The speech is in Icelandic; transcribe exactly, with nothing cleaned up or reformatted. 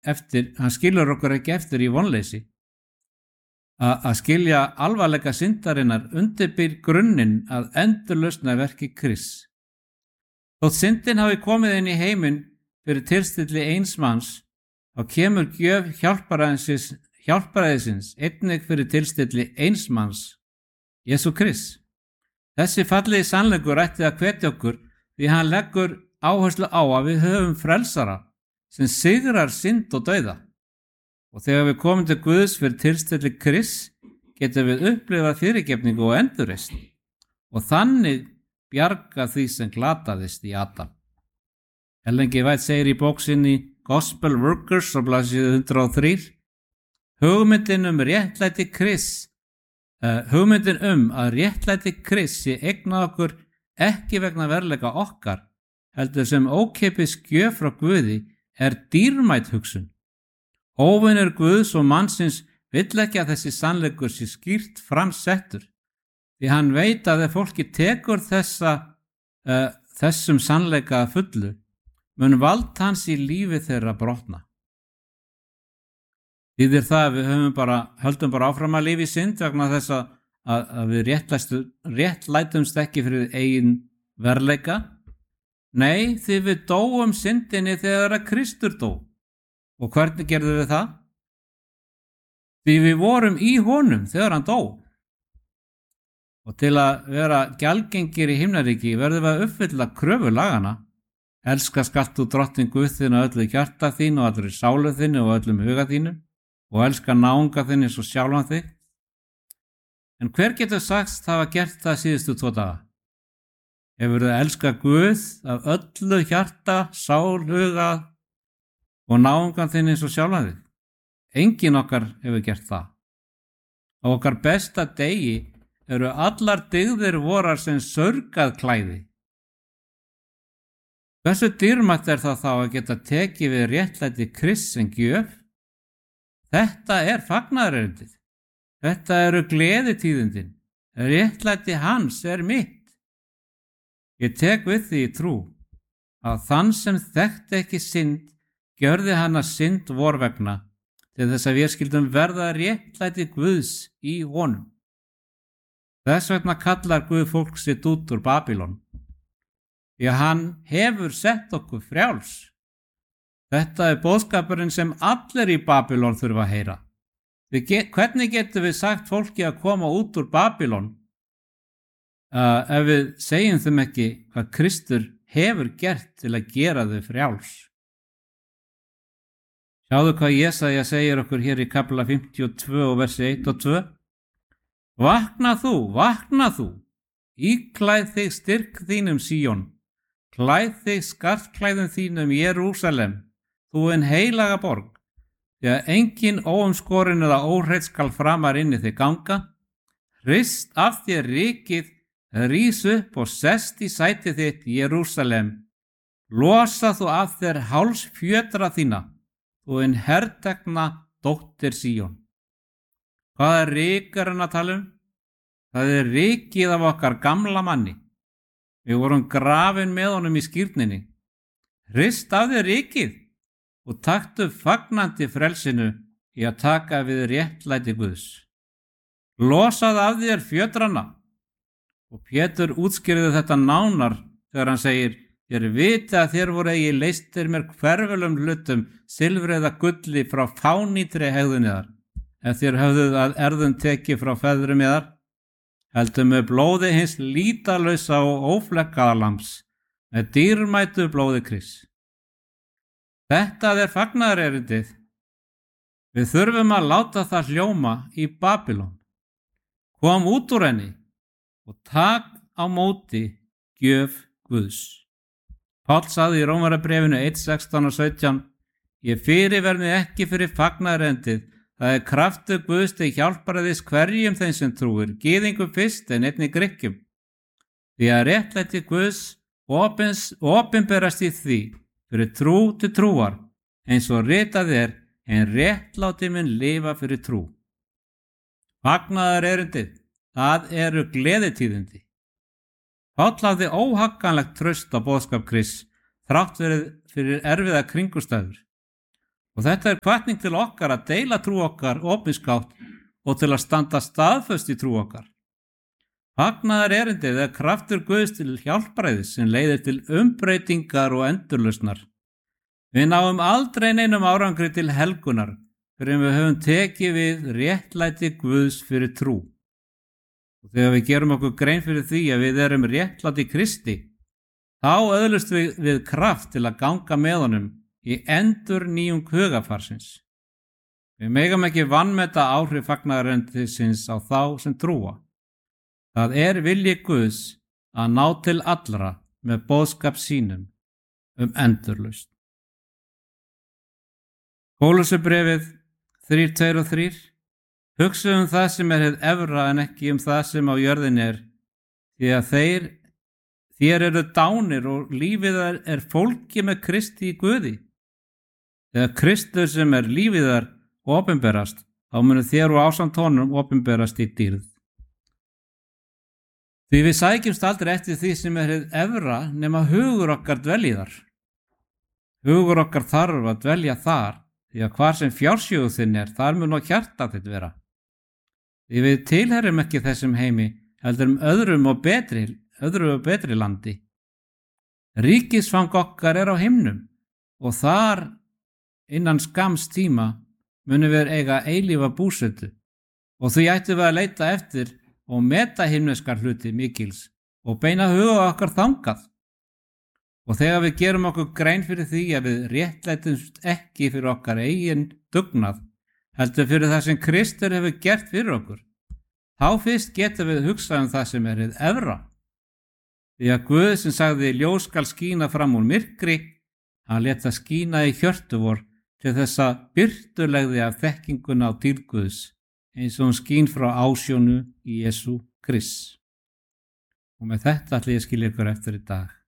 eftir, hann skilur okkur ekki eftir í vonleysi. Að skilja alvarleika syndarinnar undirbýr grunninn að endurlausna verki Krists. Þótt syndin hafi komið inn í heiminn fyrir tilstilli eins manns, þá kemur gjöf hjálparæðisins, hjálparæðisins einnig fyrir tilstilli eins manns, Jesú Krist. Þessi fallegi sannleikur ætti að hvetja okkur því hann leggur áherslu á að við höfum frelsara sem sigrar synd og dauða. Og þegar við komum til Guðs fyrir tilstilli Krists, getum við upplifað fyrirgefningu og endurreisn og þannig bjarga því sem glataðist í Adam. Ellen G. White segir í bók sinni Gospel Workers á blaðsíðu hundrað og þrjú: Hugmyndin um réttlæti Krists, uh, hugmyndin um að réttlæti Krists sé eignað okkur ekki vegna veruleika okkar, heldur sem ókeypis gjöf frá Guði, er dýrmæt hugsun. Óvinur Guðs og mannsins vill ekki að þessi sannleikur sé skýrt framsettur, því hann veit að ef fólki tekur þessa, uh, þessum sannleika að fullu, mun vald hans í lífi þeirra brotna. Þýðir það að við höfum bara, höldum bara áfram að lifa í synd vegna þess að, að við réttlætumst ekki fyrir eigin verleika? Nei, því við dóum syndinni þegar að Kristur dó. Og hvernig gerðum við það? Því við vorum í honum þegar hann dó. Og til að vera gjaldgengir í himnaríki verðum við að uppfylla kröfu lagana. Elska skalt þú drottinn Guð þinn af öllu hjarta þínu og allri sálu þinni og öllum huga þínu og elska náunga þinn eins og sjálfan þig. En hver getur sagst hafa gert það síðustu tvo daga? Hefur þið elska Guð af öllu hjarta, sál, huga og náungan þinn eins og sjálfan þig? Enginn okkar hefur gert það. Á okkar besta degi eru allar dygðir vorar sem saurgað klæði. Hversu dýrmætt er það þá að geta tekið við réttlæti Krists sem gjöf? Þetta er fagnaðarerindið. Þetta eru gleðitíðindin. Réttlæti hans er mitt. Ég tek við því í trú að þann sem þekkti ekki synd gjörði hann að synd vor vegna til þess að við skildum verða réttlæti Guðs í honum. Þess vegna kallar Guð fólk sitt út úr Babylon, því að hann hefur sett okkur frjáls. Þetta er boðskapurinn sem allir í Babylon þurfa að heyra. Get, hvernig getum við sagt fólki að koma út úr Babylon uh, ef við segjum þeim ekki hvað Kristur hefur gert til að gera þau frjáls? Sjáðu hvað Jesaja segir okkur hér í kafla fimmtíu og tvö og versi eitt og tvö. Vakna þú, vakna þú, íklæð þig styrk þínum Síón, klæð þig skartklæðum þínum Jerúsalem, þú en heilaga borg, því að engin óumskorin eða óhreitt skal framar inni þig ganga. Hrist af þér rykið, rís upp og sest í sæti þitt Jerúsalem. Losa þú af þér hálsfjötra þína, þú en hertekna dóttir Síón. Hvað er rykarinn að tala um? Það er rykið af okkar gamla manni. Við vorum grafin með honum í skírninni. Hrist af þér rykið og taktu fagnandi frelsinu í að taka við réttlæti Guðs. Losað af þér fjötrana. Og Pétur útskýrði þetta nánar þegar hann segir: Þér viti að þér voru eigi leystir mér hverfölum hlutum, silfri eða gulli frá fánýtri hegðuniðar, ef þér höfðuð að erðum tekið frá feðrum yðar, heldur með blóði hins lítalausa og óflekkaða lambs, með dýrmætu blóði Krists. Þetta er fagnaðarerindið. Við þurfum að láta það hljóma í Babylon. Kom út úr henni og tak á móti gjöf Guðs. Páll sagði í Rómarabréfinu eitt sextán og sautján: Ég fyrirver mig ekki fyrir fagnaðarerindið. Það er kraftur Guðs til hjálparaðis hverjum þeim sem trúir, gyðingum fyrst en einnig Grikkjum. Því að réttlæti Guðs opinberast í því fyrir trú til trúar, eins og ritað er, en réttláti mun lifa fyrir trú. Fagnaðarerindið, það eru gleðitíðindi. Páll hafði óhagganlegt traust á boðskap Krists, þrátt fyrir, fyrir erfiða kringumstæður. Og Og þetta er hvatning til okkar að deila trú okkar opinskátt og til að standa staðföst í trú okkar. Fagnaðar erindið er kraftur Guðs til hjálpræðis sem leiðir til umbreytingar og endurlausnar. Við náum aldrei neinum árangri til helgunar fyrir en við höfum tekið við réttlæti Guðs fyrir trú. Og þegar við gerum okkur grein fyrir því að við erum réttlæti Kristi, þá öðlust við, við kraft til að ganga með honum í endur nýjung hugafarsins. Við megum ekki vanmeta áhrif fagnaðarerindisins á þá sem trúa. Það er vilji Guðs að ná til allra með boðskap sínum um endurlausn. Kólussubréfið þrír tveir og þrír. Hugsa um það sem er hið efra en ekki um það sem á jörðinni er, því að þeir, þér eru dánir og lífið er fólki með Kristi í Guði. Þegar Kristur sem er lífið er opinberast, þá munu þér og ásamt honum opinberast í dýrð. Því við sækjumst aldrei eftir því sem er hið efra nema hugur okkar dvelji þar. Hugur okkar þarf að dvelja þar, því að hvar sem fjársjóðu þinn er, þar mun og hjarta þitt vera. Því við tilherum ekki þessum heimi, heldur um öðrum og betri, öðru og betri landi. Ríkisfang okkar er á himnum og þar innan skams tíma munum við eiga eilífa búsetu og því ættum við að leita eftir og meta himneskar hluti mikils og beina huga okkar þangað. Og þegar við gerum okkur grein fyrir því að við réttlætumst ekki fyrir okkar eigin dugnað, heldur fyrir það sem Kristur hefur gert fyrir okkur, þá fyrst getum við hugsað um það sem er hið efra. Því að Guð sem sagði ljós skal skína fram úr myrkri, hann lét það skína í hjörtu vor til þess að birtulegði af þekkinguna á dýrð Guðs, eins og hún skín frá ásjónu í Jesú Krist. Og með þetta ætla ég að skilja ykkur eftir í dag.